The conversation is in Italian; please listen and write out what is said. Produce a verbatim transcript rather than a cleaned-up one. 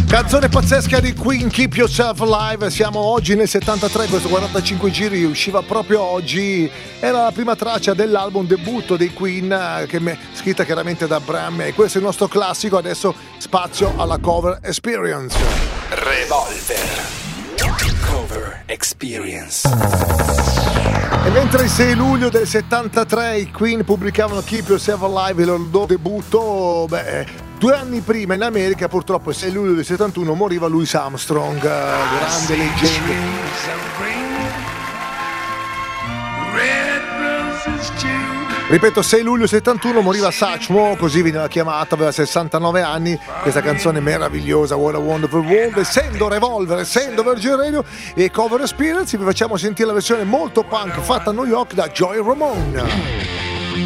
Canzone pazzesca di Queen, Keep Yourself Alive. Siamo oggi nel settantatré, questo quarantacinque giri usciva proprio oggi. Era la prima traccia dell'album debutto dei Queen, che è scritta chiaramente da Bram, e questo è il nostro classico. Adesso spazio alla cover experience. Revolver Cover Experience. E mentre il sei luglio del settantatré i Queen pubblicavano Keep Yourself Alive, il loro debutto, beh, due anni prima in America, purtroppo il sei luglio del settantuno moriva Louis Armstrong, grande leggenda. Ripeto, sei luglio settantuno moriva Satchmo, così veniva chiamata, aveva sessantanove anni. Questa canzone meravigliosa, What a Wonderful World, essendo Revolver, essendo Virgin Radio e Cover Experience, vi facciamo sentire la versione molto punk fatta a New York da Joey Ramone.